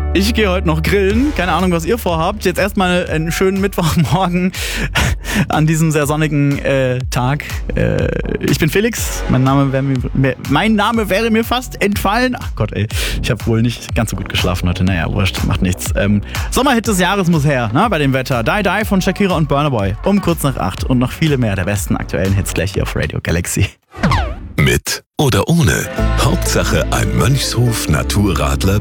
Ich gehe heute noch grillen. Keine Ahnung, was ihr vorhabt. Jetzt erstmal einen schönen Mittwochmorgen an diesem sehr sonnigen Tag. Ich bin Felix. Mein Name wäre mir fast entfallen. Ach Gott, ey. Ich habe wohl nicht ganz so gut geschlafen heute. Naja, wurscht, macht nichts. Sommerhit des Jahres muss her, ne, bei dem Wetter. Die Die von Shakira und Burna Boy. Um kurz nach 8 und noch viele mehr der besten aktuellen Hits gleich hier auf Radio Galaxy. Mit oder ohne. Hauptsache ein Mönchshof Naturradler